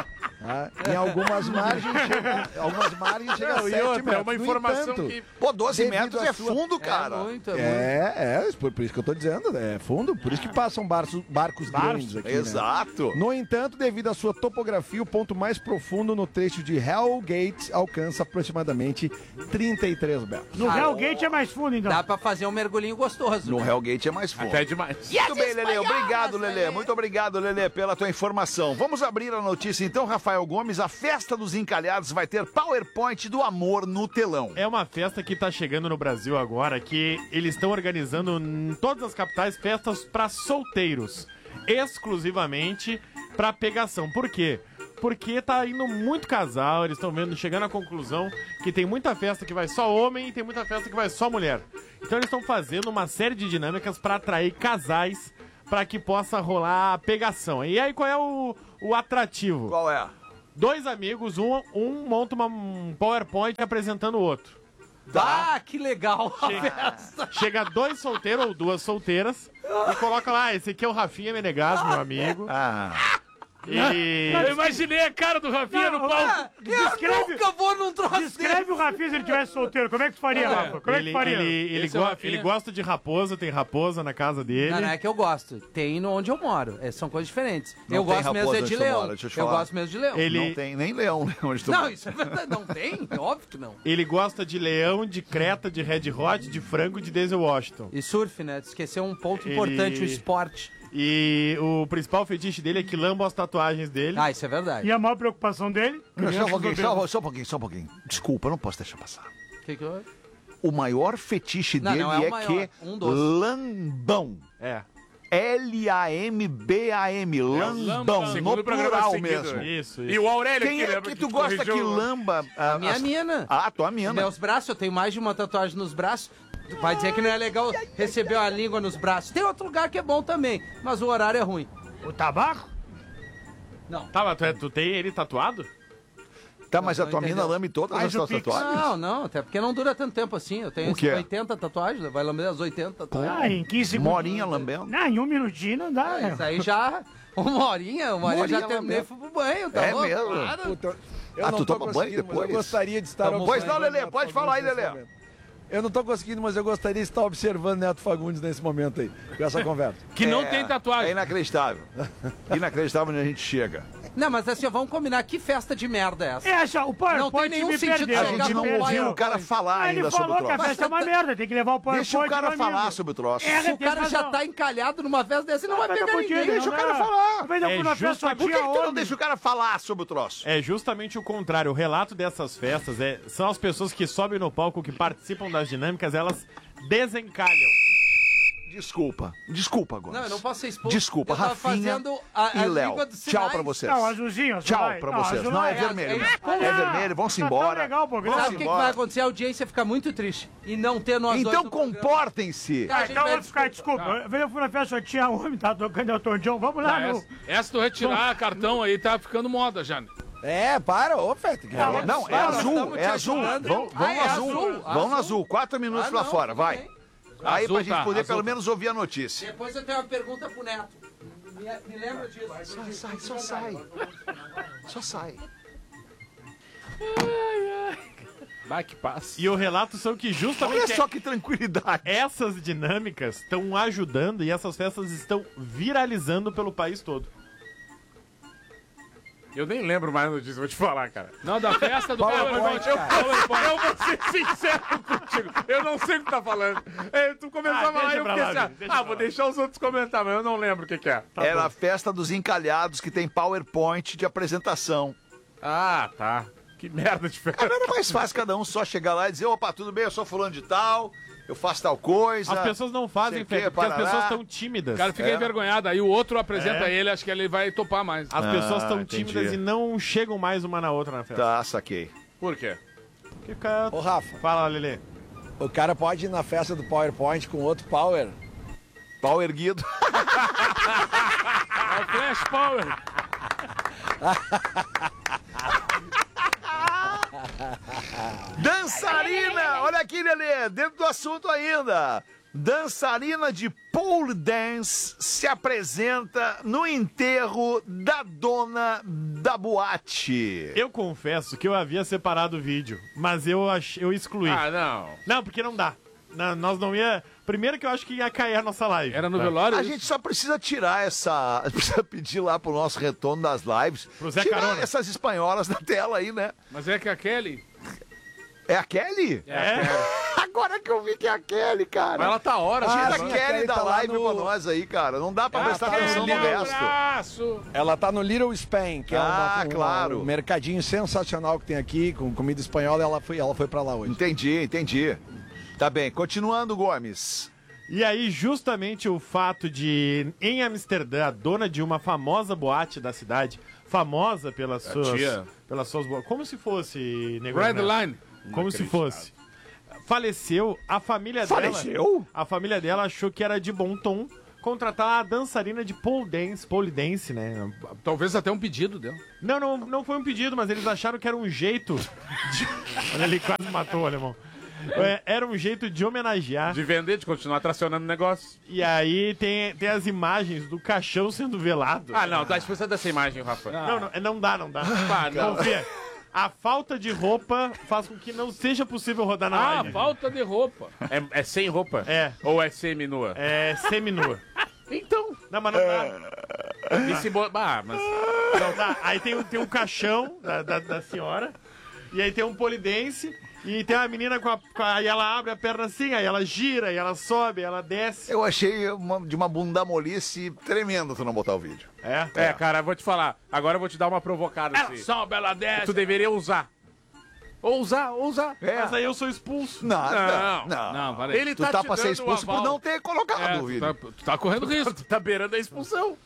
S19: Ah, em algumas margens chega, algumas margens chega a
S20: Não, e
S19: sete
S20: outra,
S19: metros.
S20: é uma
S19: No
S20: informação
S19: entanto,
S20: que-
S16: Pô, doze
S19: devido
S16: metros
S19: à
S16: é
S19: sua-
S16: fundo, cara.
S17: É muito, é muito.
S19: É, é, por, por isso que eu tô dizendo, é fundo, por isso que passam barcos, barcos grandes aqui. né?
S16: Exato.
S19: No entanto, devido à sua topografia, o ponto mais profundo no trecho de Hellgate alcança aproximadamente trinta e três metros.
S18: No Hellgate é mais fundo, então.
S17: Dá pra fazer um mergulhinho gostoso.
S16: No
S17: né?
S16: Hellgate é mais fundo.
S20: Até demais.
S16: Muito bem, Lelê. Obrigado, Lelê. Muito obrigado, Lelê, pela tua informação. Vamos abrir a notícia, então, Rafael Gomes. A festa dos encalhados vai ter PowerPoint do amor no telão.
S20: É uma festa que tá chegando no Brasil agora, que eles estão organizando em todas as capitais festas para solteiros, exclusivamente para pegação. Por quê? Porque tá indo muito casal, eles estão vendo, chegando à conclusão que tem muita festa que vai só homem e tem muita festa que vai só mulher. Então eles estão fazendo uma série de dinâmicas para atrair casais para que possa rolar a pegação. E aí qual é o, o atrativo?
S16: Qual é?
S20: Dois amigos, um, um monta uma, um PowerPoint apresentando o outro.
S17: Ah, que legal a
S20: Chega,
S17: festa.
S20: chega dois solteiros ou duas solteiras e coloca lá, esse aqui é o Rafinha Menegas, meu amigo.
S16: Ah.
S20: E...
S18: Não,
S20: Eu imaginei a cara do Rafinha
S18: Não,
S20: no palco.
S18: Descreve,
S17: Nunca vou num troço
S18: descreve o Rafinha se ele tivesse solteiro. Como é que tu faria, Rafa? Como é que
S20: Ele,
S18: tu faria?
S20: ele, ele,
S17: Esse é o
S20: go-
S17: Rafinha?
S20: ele gosta de raposa, tem raposa na casa dele.
S17: Não, não é que eu gosto. Tem no onde eu moro. É, são coisas diferentes.
S16: Não
S17: eu
S16: tem
S17: gosto mesmo
S16: raposa
S17: é de
S16: onde tu
S17: leão.
S16: mora, deixa eu te
S17: eu
S16: falar.
S17: gosto mesmo de leão.
S20: Ele-
S16: Não tem nem leão, né, onde tu
S17: Não,
S16: mora.
S17: isso é verdade. Não tem? É óbvio que não.
S20: Ele gosta de leão, de creta, de red hot, de frango, de Denzel Washington.
S17: E surf, né? Esqueceu um ponto
S20: Ele-
S17: importante, o esporte.
S20: E o principal fetiche dele é que lamba as tatuagens dele.
S17: Ah, isso é verdade.
S18: E a maior preocupação dele?
S16: Não, só um pouquinho,
S18: Crianças
S16: só, só um pouquinho, só um pouquinho. Desculpa, eu não posso deixar passar.
S17: Que que eu...
S16: O maior fetiche
S17: Não,
S16: dele
S17: não é o
S16: é,
S17: maior,
S16: que
S17: um dos.
S16: lambão.
S20: É.
S16: L A M B A M, lambão, no
S20: Segundo programa
S16: plural
S20: seguido.
S16: mesmo.
S20: Isso, isso.
S16: E o Aurélio Quem é que tu gosta que lamba?
S17: A minha
S16: as-
S17: mina.
S16: Ah, tua mina.
S17: Meus braços, eu tenho mais de uma tatuagem nos braços. Tu vai dizer que não é legal receber uma língua nos braços. Tem outro lugar que é bom também, mas o horário é ruim.
S18: O tabaco?
S17: Não.
S20: Tá, mas tu, é- tu tem ele tatuado?
S16: Tá, mas a
S17: Não
S16: tua mina
S17: entendeu.
S16: lame todas as tuas tatuagens?
S17: Não, não, até porque não dura tanto tempo assim. Eu tenho
S16: O quê?
S17: oitenta tatuagens, vai lamber as oitenta tatuagens.
S18: Ah, em quinze segundos.
S16: Morinha lambendo.
S18: Não, em um minutinho não dá, né?
S17: Isso aí já. Uma horinha, uma horinha já
S16: Morinha
S17: terminei e
S16: lambendo.
S17: fui pro banho, tá
S16: É
S17: louco?
S16: mesmo?
S17: Para.
S19: Puta, eu
S16: Ah,
S19: não
S16: tu
S19: tô
S16: toma banho
S19: conseguindo, mas
S16: depois?
S19: Eu gostaria de estar
S16: Tá bom. Pois não,
S19: observando
S16: Lelê,
S19: Neto
S16: pode falar aí,
S19: Fagundes nesse
S16: Lelê.
S19: momento. Eu não tô conseguindo, mas eu gostaria de estar observando Neto Fagundes nesse momento aí, com essa conversa.
S20: Que não
S16: É,
S20: tem tatuagem.
S16: É inacreditável. Inacreditável onde a gente chega.
S17: Não, mas assim, ó, vamos combinar, que festa de merda é essa?
S18: É, essa, o PowerPoint
S17: Não tem nenhum
S18: me
S17: sentido
S18: perdeu.
S16: A
S17: chegar
S16: gente
S17: no
S16: não
S17: PowerPoint.
S16: ouviu o cara falar
S18: Ah, ele
S16: ainda sobre o
S18: falou que a
S16: troço.
S18: festa é uma merda, tem que levar o PowerPoint.
S16: Deixa o cara
S18: do
S16: falar
S18: amigo.
S16: sobre o troço.
S18: É,
S17: Se o
S18: tem
S17: cara já
S18: razão.
S17: tá encalhado numa festa dessa, não vai
S18: Mas tá
S17: pegar
S18: fudido,
S17: ninguém.
S16: Deixa o
S18: não
S16: cara
S18: dá.
S16: falar.
S18: Vai dar
S20: É
S18: uma festa
S20: justamente-
S16: Por que, que tu não
S18: homem.
S16: deixa o cara falar sobre o troço?
S20: É justamente o contrário. O relato dessas festas é, são as pessoas que sobem no palco, que participam das dinâmicas, elas desencalham.
S16: Desculpa. Desculpa, Gomes.
S17: Não, eu não posso ser expulso.
S16: Desculpa,
S17: Eu tava
S16: Rafinha
S17: fazendo a-
S16: e
S17: a
S16: Léo.
S17: língua dos
S16: Tchau
S17: sinais.
S16: pra vocês.
S18: Não, azulzinho, azul
S16: Tchau
S18: vai.
S16: pra
S18: Não,
S16: vocês.
S18: azul
S16: Não, é
S18: vai.
S16: vermelho.
S17: É,
S16: É,
S17: é,
S16: vermelho, vamos
S18: tá tão
S16: embora.
S18: legal o programa.
S16: Vamos
S17: Sabe o que, que vai
S16: embora.
S17: acontecer? A audiência fica muito triste. E não ter nós dois
S16: Então
S17: no programa.
S16: comportem-se.
S17: Tá,
S18: Ah,
S17: a gente
S18: então
S17: pede
S18: vou ficar, desculpa. Eu fui na festa, só tinha homem, tava tocando Elton John. Vamos lá,
S13: Ah,
S18: no...
S13: essa, essa tu retirar cartão aí tá ficando moda já. né?
S19: É, para, ô, Feta. que-
S18: Ah,
S16: Não, é
S17: Nós
S16: azul,
S17: estamos
S16: é
S17: te
S16: azul.
S17: ajudando.
S16: Vão, vão
S17: Ah,
S16: no
S17: é
S16: azul.
S17: azul,
S16: Vão no
S17: azul.
S16: azul. Quatro minutos
S17: Ah,
S16: lá
S17: não,
S16: fora,
S17: tudo
S16: vai.
S17: bem.
S16: Aí
S13: Azul
S16: pra gente
S13: tá,
S16: poder
S13: azul
S16: pelo
S13: tá.
S16: menos ouvir a notícia.
S17: Depois eu tenho uma pergunta pro Neto. Me, me lembra disso.
S16: Só sai, só sai. Só sai.
S13: Vai que passa.
S20: E o relato são que justamente
S16: Olha só que tranquilidade.
S20: essas dinâmicas estão ajudando e essas festas estão viralizando pelo país todo. Eu nem lembro mais a notícia, vou te falar, cara.
S13: Não, da festa do PowerPoint.
S20: Eu,
S13: PowerPoint.
S20: eu vou ser sincero contigo. Eu não sei o que tá falando. É, tu começou
S13: Ah,
S20: a falar
S13: deixa
S20: e eu
S13: pra
S20: fiquei
S13: lá,
S20: assim, ah,
S13: Vini, deixa
S20: ah,
S13: pra
S20: vou
S13: lá.
S20: deixar os outros comentar, mas eu não lembro o que que é. Tá
S16: Era
S20: bom.
S16: a festa dos encalhados que tem PowerPoint de apresentação.
S20: Ah, tá. Que merda de festa.
S16: Cara, era mais fácil cada um só chegar lá e dizer, opa, tudo bem, eu sou fulano de tal, eu faço tal coisa.
S20: As pessoas não fazem
S16: sei o quê,
S20: festa, porque as
S16: parará.
S20: pessoas estão tímidas.
S13: O cara fica
S20: É.
S13: envergonhado, aí o outro apresenta
S20: É.
S13: ele, acho que ele vai topar mais.
S20: As pessoas
S16: Ah,
S20: estão
S16: entendi.
S20: tímidas e não chegam mais uma na outra na festa.
S16: Tá, saquei.
S13: Por quê?
S20: Porque, cara...
S19: Ô, Rafa.
S20: Fala, Lelê.
S19: O cara pode ir na festa do PowerPoint com outro Power.
S16: Pau erguido.
S13: É o Flash Power.
S16: Dançarina! Olha aqui, Lelê, dentro do assunto ainda. Dançarina de pole dance se apresenta no enterro da dona da boate.
S20: Eu confesso que eu havia separado o vídeo, mas eu, ach... eu excluí.
S3: Ah, não.
S20: Não, porque não dá. Não, nós não ia... Primeiro que eu acho que ia cair a nossa live.
S3: Era no
S20: Tá.
S3: velório?
S16: A gente só precisa tirar essa... Precisa pedir lá pro nosso retorno das lives.
S20: Pro Zé
S16: tirar
S20: Carona.
S16: essas espanholas da tela aí, né?
S3: Mas é que a Kelly...
S16: É a Kelly?
S3: É.
S16: Agora que eu vi que é a Kelly, cara.
S3: Mas ela tá hora.
S16: Tira
S19: Ah,
S16: a
S19: sim, a
S16: Kelly
S19: Kelly
S16: da
S19: tá lá
S16: live
S19: no-
S16: pra nós aí, cara. Não dá pra prestar atenção no resto.
S3: Abraço.
S19: Ela tá no Little Spain, que é
S16: Ah,
S19: uma- um,
S16: claro.
S19: um mercadinho sensacional que tem aqui, com comida espanhola, ela foi, ela foi pra lá hoje.
S16: Entendi, entendi. Tá bem, continuando, Gomes.
S20: E aí, justamente o fato de, em Amsterdã, a dona de uma famosa boate da cidade, famosa pelas
S3: A
S20: suas,
S3: tia.
S20: pelas suas boas, como se fosse, nego,
S3: Red
S20: né?
S3: Line.
S20: Como se fosse. Faleceu, a família
S16: Faleceu?
S20: dela... A família dela achou que era de bom tom contratar a dançarina de pole dance, pole dance, né?
S3: Talvez até um pedido dela.
S20: Não, não, não foi um pedido, mas eles acharam que era um jeito de... Olha, ele quase matou o alemão. É, era um jeito de homenagear.
S3: De vender, de continuar tracionando o negócio.
S20: E aí tem, tem as imagens do caixão sendo velado.
S3: Ah, não, tá expulsando dessa imagem, Rafa.
S20: Não, não, não dá, não dá.
S3: Ah, não.
S20: Confia. A falta de roupa faz com que não seja possível rodar na
S3: Ah,
S20: live.
S3: falta de roupa. É, é sem roupa?
S20: É.
S3: Ou é semi-nua?
S20: É seminua.
S3: Então.
S20: Não, mas não dá.
S3: E se bo... Ah, mas...
S20: Não dá. Aí tem, o- tem um caixão da, da, da senhora. E aí tem um polidense. E tem uma menina com a, com a... Aí ela abre a perna assim, aí ela gira, aí ela sobe, aí ela desce.
S16: Eu achei uma- de uma bunda molice tremenda tu não botar o vídeo.
S20: É?
S3: É, cara, eu vou te falar. Agora eu vou te dar uma provocada.
S20: Ela
S3: assim.
S20: sobe, ela desce.
S3: Tu deveria usar. Ou usar, ou usar.
S16: É.
S20: Mas aí eu sou expulso.
S16: Nada.
S3: Não,
S16: Não.
S3: não, para aí. Ele
S16: Tu
S3: tá
S16: tá
S3: te
S16: pra ser
S3: dando
S16: expulso
S3: o
S16: por
S3: aval.
S16: não ter colocado
S3: É,
S16: o
S3: tu
S16: vídeo.
S3: tá, tu tá correndo risco. Tu tá beirando a expulsão.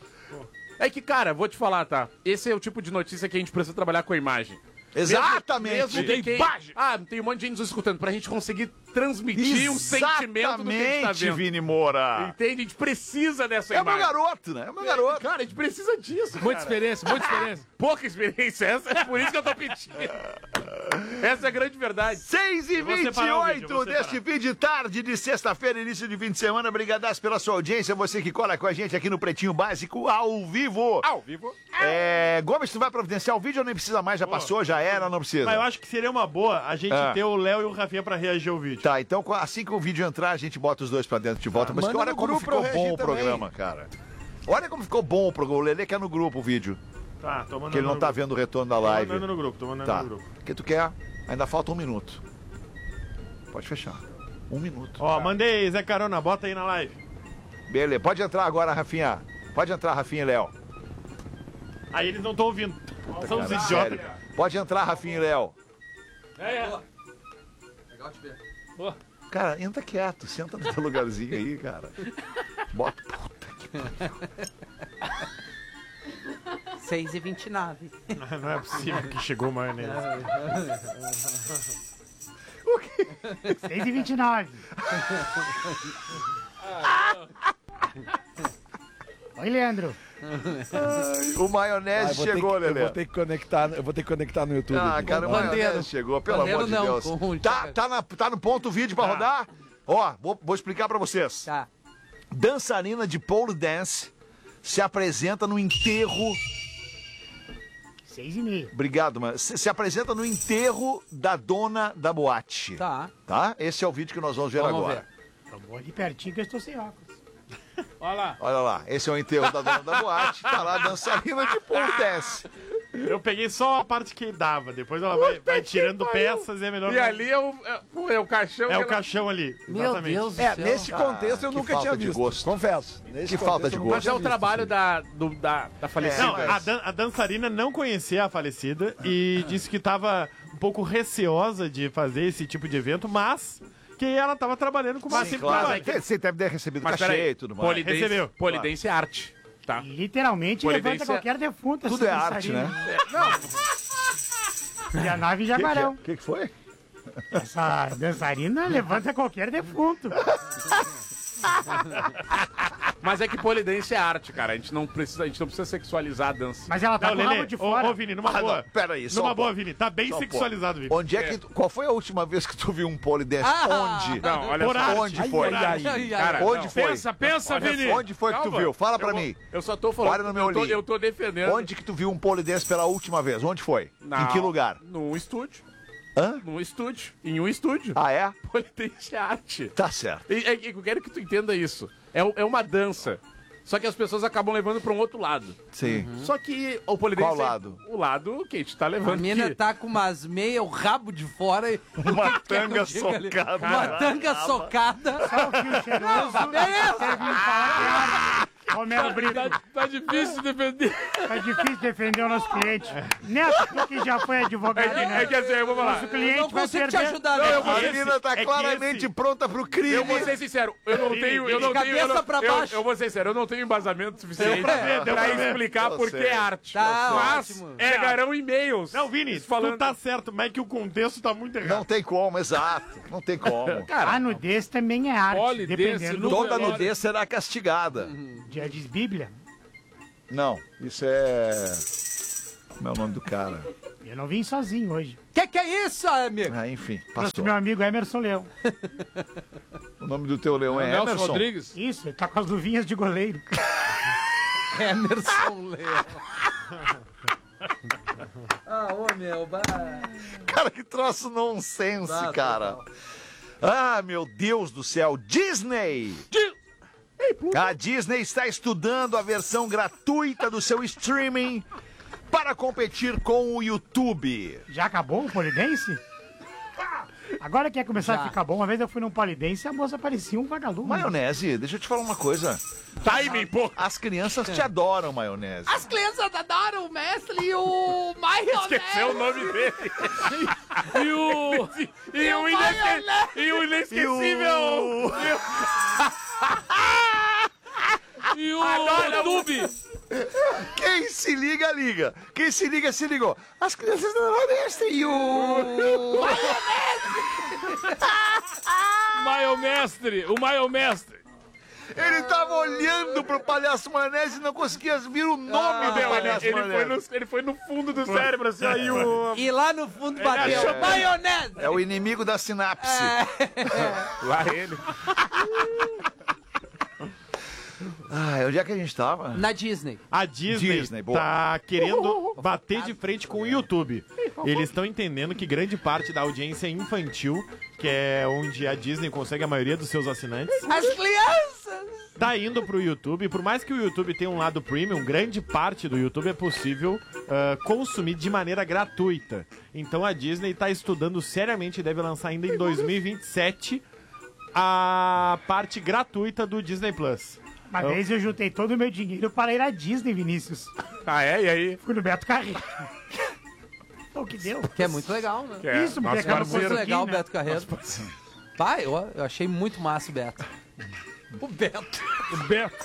S3: É que, cara, vou te falar, tá? Esse é o tipo de notícia que a gente precisa trabalhar com a imagem.
S16: Exatamente.
S3: Mesmo, mesmo
S16: Tem
S3: quem...
S16: imagem.
S3: Ah, tem um monte de gente nos escutando. Pra gente conseguir transmitir um sentimento do que a gente tá
S16: Exatamente,
S3: vendo.
S16: Vini Moura.
S3: Entende? A gente precisa dessa
S16: É o meu
S3: imagem.
S16: garoto, né? É o meu garoto.
S3: Cara, a gente precisa disso,
S22: Muita
S3: cara.
S22: experiência, muita experiência.
S3: Pouca experiência essa, é por isso que eu tô pedindo. Essa é a grande verdade.
S16: seis e
S20: Eu vou
S16: vinte e
S20: separar o vídeo, eu vou
S16: oito deste
S20: separar.
S16: fim de tarde de sexta-feira, início de fim de semana. Brigadas pela sua audiência, você que cola com a gente aqui no Pretinho Básico ao vivo.
S3: Ao vivo.
S16: É, Gomes, tu vai providenciar o vídeo ou nem precisa mais? Já passou, já era, não precisa?
S20: Mas eu acho que seria uma boa a gente
S16: Ah.
S20: ter o Léo e o Rafinha pra reagir ao vídeo.
S16: Tá, então assim que o vídeo entrar, a gente bota os dois pra dentro de volta. Mas
S19: Manda
S16: olha
S19: no
S16: como
S19: grupo
S16: ficou
S19: pra eu
S16: bom
S19: reagir
S16: o
S19: também.
S16: programa, cara. Olha como ficou bom o programa. O Lelê quer no grupo o vídeo.
S20: Tá, tô mandando
S16: Que ele não
S20: no
S16: tá
S20: grupo.
S16: vendo o retorno da
S20: Tô
S16: live.
S20: mandando no grupo, tô mandando
S16: Tá.
S20: no grupo.
S16: O que tu quer? Ainda falta um minuto. Pode fechar. Um minuto.
S20: Ó, mandei, Zé Carona, bota aí na live.
S16: Beleza, pode entrar agora, Rafinha. Pode entrar, Rafinha e Léo.
S20: Aí eles não estão ouvindo. São os
S16: Cara,
S20: idiotas.
S16: sério. Pode entrar, Rafinha e Léo.
S22: É, é.
S17: Legal te ver.
S22: Boa.
S16: Cara, entra quieto, senta no teu lugarzinho aí, cara. Bota. Puta que
S17: seis e vinte e nove.
S20: Não é possível que chegou maionese.
S18: seis e vinte e nove. Oi, Leandro.
S16: Ai, o maionese
S19: Ah, eu vou ter
S16: chegou,
S19: que-
S16: Lelê.
S19: Eu vou ter que conectar, eu vou ter que conectar no YouTube.
S16: Ah,
S19: aqui.
S16: cara, o
S17: Bandeiro.
S16: maionese chegou, pelo
S17: Bandeiro
S16: amor de
S17: não,
S16: Deus.
S17: com o
S16: Tá,
S17: Thiago.
S16: tá, na- tá no ponto o vídeo pra rodar? Ó, vou, vou explicar pra vocês.
S17: Tá.
S16: Dançarina de pole dance se apresenta no enterro.
S18: Seis e meia.
S16: Obrigado, mano. Se, se apresenta no enterro da dona da boate.
S17: Tá.
S16: Tá? Esse é o vídeo que nós vamos ver
S17: Vamos
S16: agora.
S18: Eu vou ali pertinho que eu estou sem óculos.
S22: Olha lá.
S16: Olha lá, esse é o enterro da dona da boate. Tá lá a dançarina de pole dance.
S20: Eu peguei só a parte que dava, depois ela vai, vai tirando peças e é melhor.
S3: E ali é o, é, pô, é o caixão.
S20: É
S3: que
S20: o
S3: ela-
S20: caixão ali.
S17: Meu
S20: Exatamente.
S17: Deus do
S19: É,
S17: céu.
S19: nesse contexto eu
S16: que
S19: nunca
S16: falta
S19: tinha
S16: de
S19: visto.
S16: gosto.
S19: Confesso. Nesse
S16: Que falta
S19: contexto
S16: de
S19: eu nunca
S3: Mas
S19: tinha
S3: é o
S19: visto,
S3: trabalho
S19: sim.
S3: da, do, da, da falecida.
S20: Não, a, dan- a dançarina não conhecia a falecida e disse que estava um pouco receosa de fazer esse tipo de evento, mas que ela estava trabalhando com uma
S16: Sim,
S20: simples
S16: claro.
S20: trabalho.
S16: Você deve ter recebido
S3: Mas
S16: cachê
S3: peraí,
S16: e tudo mais.
S3: polidense,
S20: Recebeu.
S3: polidense é arte, tá?
S18: Literalmente
S3: Polidense
S18: levanta
S3: é-
S18: qualquer defunto.
S16: Tudo
S18: essa
S16: é arte,
S18: dançarina.
S16: né?
S18: E a nave Jaguarão.
S16: O que, que foi?
S18: Essa dançarina levanta qualquer defunto.
S3: Mas é que polidense é arte, cara. A gente não precisa, a gente não precisa sexualizar a dança.
S18: Mas ela tá
S20: Não,
S18: com o
S20: Lelê,
S18: rabo de
S20: ô,
S18: fora.
S20: ô, Vini, numa
S16: Ah,
S20: boa.
S16: não, pera aí, só
S20: Numa
S16: um
S20: boa,
S16: pouco.
S20: Vini. Tá bem
S16: Só um
S20: sexualizado, Vini.
S16: Onde é que. tu- Qual foi a última vez que tu viu um polidense?
S3: Ah!
S16: Onde?
S3: Não, olha
S20: Por
S3: só.
S20: arte.
S16: Onde
S20: Ai,
S16: foi?
S20: ai, ai,
S3: ai, cara,
S16: onde
S3: não.
S16: foi?
S22: Pensa, pensa,
S16: Olha
S22: Vini.
S16: só, onde foi que tu
S3: Calma.
S16: viu? Fala
S3: Eu
S16: pra
S3: vou-
S16: mim.
S3: Eu só tô falando.
S16: Olha no meu
S3: eu tô,
S16: olhinho.
S3: eu tô defendendo.
S16: Onde que tu viu um polidense pela última vez? Onde foi?
S3: Não,
S16: Em que lugar?
S3: Num estúdio.
S16: Hã?
S3: Num estúdio. Em um estúdio.
S16: Ah, é?
S3: Polidense é arte.
S16: Tá certo.
S3: E, e, eu quero que tu entenda isso. É, é uma dança. Só que as pessoas acabam levando pra um outro lado.
S16: Sim.
S3: Só que o polidense...
S16: Qual lado?
S3: O lado que a gente tá
S17: A
S3: levando
S17: mina
S3: aqui.
S17: tá com umas meias, o rabo de fora e...
S16: Uma
S17: Quer que eu
S16: tanga
S17: diga ali?
S16: socada.
S17: Uma tanga socada.
S18: Só o fio cheiroso.
S17: beleza.
S18: Quer vir falar que é arte. Romero Brito.
S22: Tá, tá difícil defender.
S18: Tá difícil defender o nosso cliente. Neto, tu que já foi advogado,
S3: É que,
S18: né?
S3: é que assim, eu vou falar.
S18: Nosso cliente
S17: Eu não
S18: vai
S17: consigo te
S18: perder...
S17: ajudar,
S3: Não,
S17: né?
S3: eu vou-
S16: A
S3: esse-
S16: menina tá
S20: é que
S16: claramente
S20: esse-
S16: pronta pro crime.
S3: Eu vou ser sincero, eu não
S20: Vini,
S3: tenho, eu
S20: Vini,
S3: não tenho, eu
S17: cabeça
S3: não,
S17: pra
S3: eu,
S17: baixo.
S3: eu vou ser sincero, eu não tenho embasamento suficiente
S17: Deu pra ver,
S20: deu
S3: pra
S20: pra ver.
S3: explicar
S16: Eu
S3: por que
S16: sei.
S3: é arte.
S17: Tá
S3: Mas
S17: ótimo.
S3: chegarão e-mails.
S20: Não, Vini,
S3: falando
S20: tu tá certo, mas é que o contexto tá muito errado.
S16: Não tem como, exato. Não tem como.
S18: A nudez também é arte,
S22: Polidense
S18: dependendo
S22: no
S18: do...
S16: Toda
S22: velório.
S16: nudez será castigada.
S18: Já diz Bíblia.
S16: Não, isso é. Como é o nome do cara?
S18: Eu não vim sozinho hoje.
S17: Que que é isso, amigo?
S16: Ah, enfim,
S18: Trouxe
S16: passou.
S18: meu amigo Emerson Leão.
S16: O nome do teu leão é
S22: Nelson
S16: Emerson?
S22: Rodrigues.
S18: Isso, ele tá com as luvinhas de goleiro.
S17: Emerson Leão. Ah, ô meu, bah.
S16: Cara, que troço nonsense,
S17: Tá,
S16: cara. Ah, meu Deus do céu. Disney! A Disney está estudando a versão gratuita do seu streaming para competir com o YouTube.
S18: Já acabou o polidense? Agora que ia começar
S17: Já.
S18: a ficar bom, uma vez eu fui num polidense e a moça parecia um vagalume.
S16: Maionese, deixa eu te falar uma coisa.
S3: Timing, pô.
S16: As crianças te adoram, maionese.
S17: As crianças adoram o mestre e o maionese.
S3: Esqueceu o nome dele.
S22: E o...
S3: E o, inesque... e o inesquecível.
S22: E o
S3: Adoro.
S22: YouTube.
S16: Quem se liga, liga. Quem se liga, se ligou. As crianças adoram mestre e o...
S22: Maiomestre. O Maiomestre.
S16: Ele tava olhando pro palhaço maionese e não conseguia ver o nome do
S3: Não, ele,
S16: palhaço
S3: ele, foi
S16: maionese.
S3: no, ele foi no fundo do cérebro, assim, aí o...
S17: E lá no fundo
S3: Ele
S17: bateu
S3: achou-
S17: maionese.
S16: É o inimigo da sinapse.
S3: Lá ele.
S16: Ah, onde é que a gente tava?
S17: Na Disney.
S20: A Disney,
S16: Disney, boa.
S20: tá querendo bater de frente com o YouTube. Eles estão entendendo que grande parte da audiência é infantil, que é onde a Disney consegue a maioria dos seus assinantes,
S17: As crianças.
S20: tá indo pro YouTube. Por mais que o YouTube tenha um lado premium, grande parte do YouTube é possível ah, consumir de maneira gratuita. Então a Disney tá estudando seriamente e deve lançar ainda em dois mil e vinte e sete a parte gratuita do Disney Plus.
S18: Uma vez eu juntei todo o meu dinheiro para ir à Disney, Vinícius.
S3: Ah, é? E aí?
S18: Fui no Beto Carreiro. O que deu?
S17: Que é muito legal, né?
S3: Que é
S18: Isso, porque
S3: nosso
S18: acaba
S3: parceiro.
S17: Muito legal o
S18: né?
S17: Beto Carreiro. Pai, eu, eu achei muito massa o Beto. O Beto.
S22: O Beto.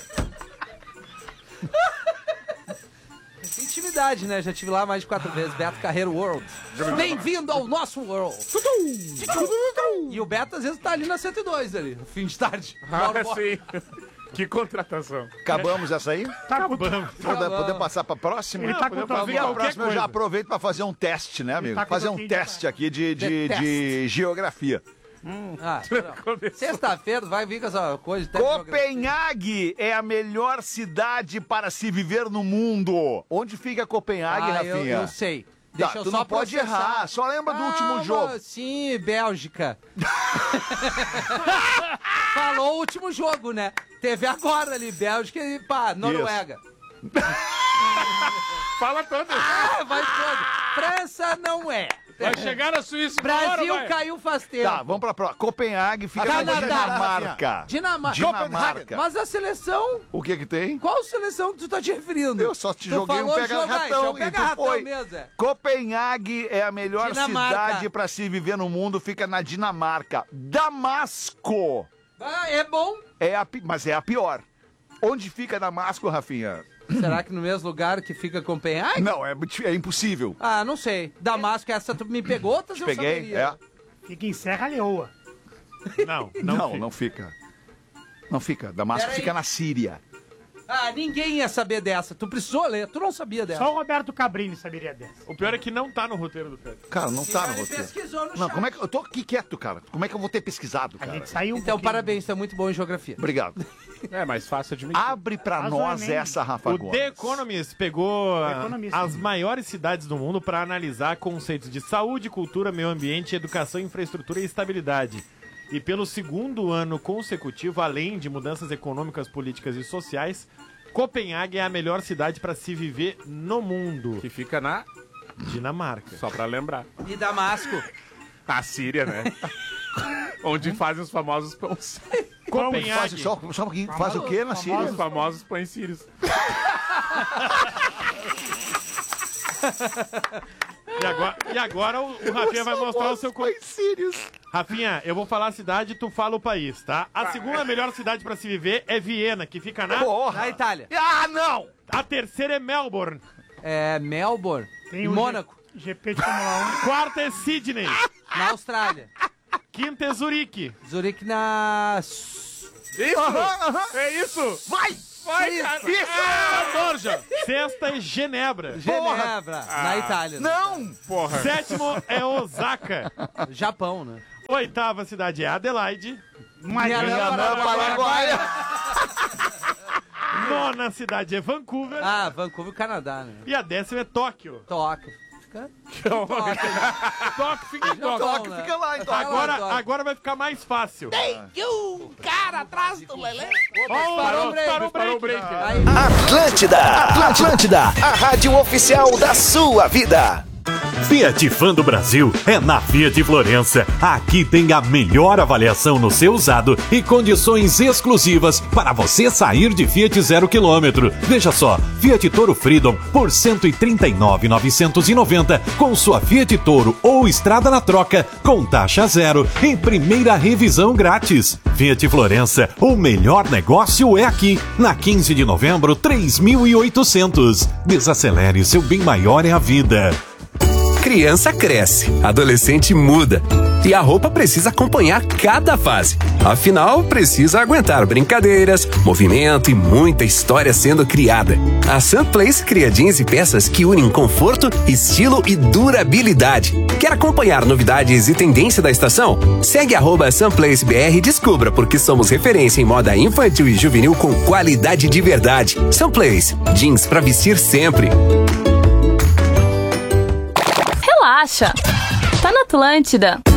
S17: Tem intimidade, né? Já tive lá mais de quatro vezes. Beto Carreiro World. Bem-vindo ao nosso World. E o Beto às vezes tá ali na cento e dois ali, no fim de tarde.
S3: Ah,
S17: Bora, bora.
S3: sim. Que contratação.
S16: Acabamos essa aí?
S18: Tá com...
S20: Acabamos.
S16: Poder, poder passar pra próxima?
S18: Ele tá com
S20: podemos fazer
S16: E a
S20: qualquer
S16: próxima eu já
S20: coisa.
S16: aproveito pra fazer um teste, né, amigo?
S18: tá com
S16: Fazer um
S18: toquinho de
S16: teste aqui de, de,
S17: The
S16: de geografia.
S17: Ah, não. Sexta-feira vai vir com essa coisa de teste de geografia.
S16: Copenhague é a melhor cidade para se viver no mundo. Onde fica Copenhague,
S17: Ah, eu,
S16: Rafinha?
S17: eu sei.
S16: Tá,
S17: Deixa eu
S16: tu
S17: só
S16: não pode
S17: processar.
S16: errar, só lembra do
S17: Ah,
S16: último jogo.
S17: mas Sim, Bélgica. Falou o último jogo, né? Teve agora ali, Bélgica e pá, Noruega.
S3: Fala todo.
S17: Ah, vai todo. França não é.
S22: Vai chegar na Suíça uma hora,
S17: Brasil
S22: vai.
S17: caiu faz tempo.
S16: Tá, vamos pra próxima. Copenhague fica na
S17: Canadá.
S16: Dinamarca.
S17: Dinamarca.
S16: Dinamarca.
S17: Mas a seleção...
S16: O que que tem?
S17: Qual seleção que tu tá te referindo?
S16: Eu só te
S17: Tu
S16: joguei um
S17: falou jogar,
S16: pega-ratão
S17: então
S16: e tu
S17: pega-ratão
S16: foi.
S17: mesmo, é.
S16: Copenhague é a melhor
S17: Dinamarca.
S16: cidade para se viver no mundo, fica na Dinamarca. Damasco
S17: Ah, é bom.
S16: é a, pi- mas é a pior. Onde fica Damasco, Rafinha?
S17: Será que no mesmo lugar que fica Copenhague?
S16: Não, é, é impossível.
S17: Ah, não sei. Damasco, essa tu me pegou, outras eu
S16: Peguei,
S17: saberia.
S16: é.
S18: Fica em Serra Leoa.
S20: Não,
S16: Não,
S20: não,
S16: não,
S20: fica.
S16: fica. Não fica. Damasco
S17: Pera aí.
S16: fica na Síria.
S17: Ah, ninguém ia saber dessa. Tu precisou ler, tu não sabia dessa.
S18: Só o Roberto Cabrini saberia dessa.
S20: O pior é que não tá no roteiro do Fred.
S16: Cara, não tá no
S17: Ele
S16: roteiro.
S17: pesquisou no
S16: Não,
S17: chat.
S16: como é que eu tô aqui quieto, cara? Como é que eu vou ter pesquisado, cara?
S18: Saiu um
S17: Então,
S18: pouquinho.
S17: parabéns, tu é muito bom em geografia.
S16: Obrigado.
S3: É mais fácil admitir.
S16: Abre pra nós
S18: Razoavelmente.
S16: essa, Rafa
S20: O
S16: Gomes.
S20: The Economist pegou
S18: The
S20: ah,
S18: Economist.
S20: as maiores cidades do mundo para analisar conceitos de saúde, cultura, meio ambiente, educação, infraestrutura e estabilidade. E pelo segundo ano consecutivo, além de mudanças econômicas, políticas e sociais, Copenhague é a melhor cidade para se viver no mundo.
S3: Que fica na
S20: Dinamarca.
S3: Só pra lembrar.
S17: E Damasco.
S3: A Síria, né? Onde fazem os famosos pães.
S20: Copenhague.
S16: Faz, só, só um pouquinho. Faz o quê na Síria?
S3: Os famosos pães sírios.
S20: E agora, e agora o, o Rafinha vai mostrar o seu... co- Rafinha, eu vou falar a cidade e tu fala o país, tá? A segunda melhor cidade pra se viver é Viena, que fica na...
S17: Na Itália.
S16: Ah, não!
S20: A terceira é Melbourne.
S17: É Melbourne.
S18: Tem
S17: e
S18: o
S17: Mônaco.
S18: G P de Fórmula
S20: Quarta é Sydney.
S17: Na Austrália.
S20: Quinta é Zurique.
S17: Zurique na...
S3: Isso!
S16: Aham, aham.
S3: É isso!
S16: Vai!
S3: Vai, cara!
S16: Isso!
S3: Ah, Borja!
S20: Sexta é Genebra.
S17: Genebra. Na Itália. né?
S16: Não!
S3: Porra!
S20: Sétimo é Osaka.
S17: Japão, né?
S20: Oitava cidade é Adelaide.
S17: Mariana,
S16: Paraguaia.
S20: Nona cidade é Vancouver.
S17: Ah, Vancouver, Canadá, né?
S20: E a décima é Tóquio.
S17: Tóquio. Fica...
S3: Toque, fica em toque.
S16: Toque, fica lá, então.
S20: Agora,
S17: Tóquio.
S20: agora vai ficar mais fácil.
S6: E o cara atrás do Lelê.
S20: Oh,
S17: Parou o break.
S20: parou o break.
S3: Parou o break.
S17: Aí,
S5: Atlântida, Atlântida, a rádio oficial da sua vida.
S4: Fiat Fã do Brasil é na Fiat Florença. Aqui tem a melhor avaliação no seu usado e condições exclusivas para você sair de Fiat zero quilômetro. Veja só, Fiat Toro Freedom por cento e trinta e nove mil novecentos e noventa com sua Fiat Toro ou Estrada na troca com taxa zero em primeira revisão grátis. Fiat Florença, o melhor negócio é aqui, na quinze de novembro, três mil e oitocentos. Desacelere, seu bem maior é a vida.
S9: Criança cresce, adolescente muda. E a roupa precisa acompanhar cada fase. Afinal, precisa aguentar brincadeiras, movimento e muita história sendo criada. A Sunplace cria jeans e peças que unem conforto, estilo e durabilidade. Quer acompanhar novidades e tendência da estação? Segue arroba SunplaceBR e descubra porque somos referência em moda infantil e juvenil com qualidade de verdade. Sunplace, jeans pra vestir sempre.
S7: Relaxa, tá na Atlântida.